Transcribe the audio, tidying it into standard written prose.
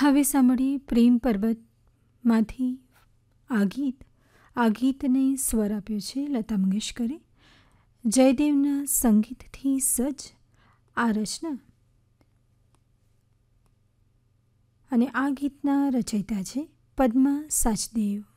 હવે સાંભળીએ પ્રેમ પર્વતમાંથી આ ગીત. આ ગીતને સ્વર આપ્યો છે લતા મંગેશકરે. જયદેવના સંગીતથી સજ્જ આ રચના અને આ ગીતના રચયિતા છે પદ્મા સાચદેવ.